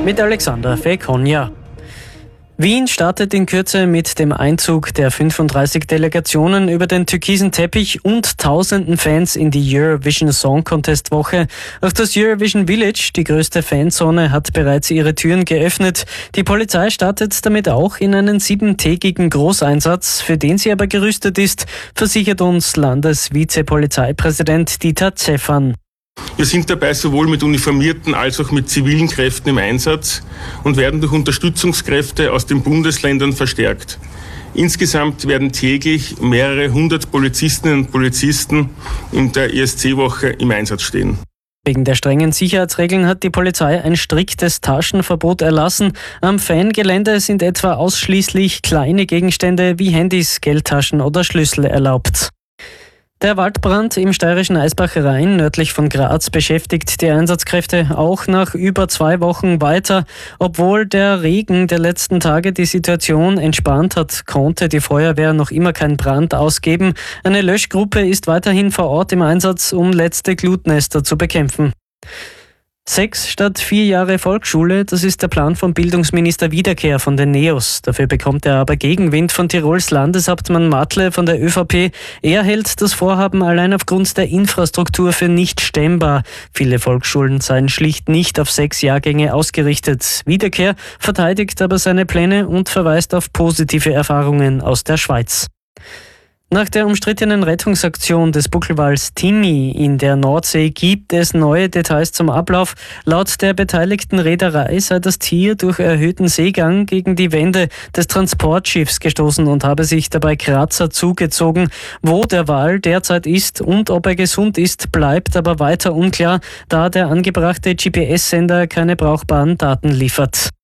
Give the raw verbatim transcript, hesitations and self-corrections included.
mit Alexander Fekonja. Wien startet in Kürze mit dem Einzug der fünfunddreißig Delegationen über den türkisen Teppich und tausenden Fans in die Eurovision Song Contest Woche. Auch das Eurovision Village, die größte Fanzone, hat bereits ihre Türen geöffnet. Die Polizei startet damit auch in einen siebentägigen Großeinsatz, für den sie aber gerüstet ist, versichert uns Landesvizepolizeipräsident Dieter Zeffan. Wir sind dabei sowohl mit uniformierten als auch mit zivilen Kräften im Einsatz und werden durch Unterstützungskräfte aus den Bundesländern verstärkt. Insgesamt werden täglich mehrere hundert Polizistinnen und Polizisten in der E S C-Woche im Einsatz stehen. Wegen der strengen Sicherheitsregeln hat die Polizei ein striktes Taschenverbot erlassen. Am Fangelände sind etwa ausschließlich kleine Gegenstände wie Handys, Geldtaschen oder Schlüssel erlaubt. Der Waldbrand im steirischen Eisbach-Rhein nördlich von Graz beschäftigt die Einsatzkräfte auch nach über zwei Wochen weiter. Obwohl der Regen der letzten Tage die Situation entspannt hat, konnte die Feuerwehr noch immer keinen Brand ausgeben. Eine Löschgruppe ist weiterhin vor Ort im Einsatz, um letzte Glutnester zu bekämpfen. Sechs statt vier Jahre Volksschule, das ist der Plan von Bildungsminister Wiederkehr von den Neos. Dafür bekommt er aber Gegenwind von Tirols Landeshauptmann Matle von der ÖVP. Er hält das Vorhaben allein aufgrund der Infrastruktur für nicht stemmbar. Viele Volksschulen seien schlicht nicht auf sechs Jahrgänge ausgerichtet. Wiederkehr verteidigt aber seine Pläne und verweist auf positive Erfahrungen aus der Schweiz. Nach der umstrittenen Rettungsaktion des Buckelwals Timmy in der Nordsee gibt es neue Details zum Ablauf. Laut der beteiligten Reederei sei das Tier durch erhöhten Seegang gegen die Wände des Transportschiffs gestoßen und habe sich dabei Kratzer zugezogen. Wo der Wal derzeit ist und ob er gesund ist, bleibt aber weiter unklar, da der angebrachte G P S-Sender keine brauchbaren Daten liefert.